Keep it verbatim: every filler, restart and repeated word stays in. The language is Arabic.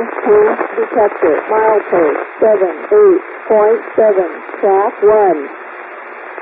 two detector, milepost seven eight point seven, track one.